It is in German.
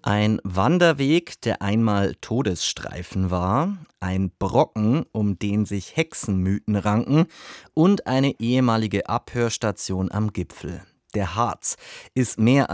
Ein Wanderweg, der einmal Todesstreifen war, ein Brocken, um den sich Hexenmythen ranken und eine ehemalige Abhörstation am Gipfel. Der Harz ist mehr